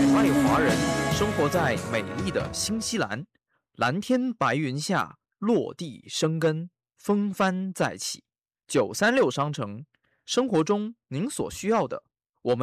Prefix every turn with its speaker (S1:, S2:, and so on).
S1: 外华人生活在美丽的新西兰，蓝天白云下落地生根，风帆再起。936商城，生活中您所需要的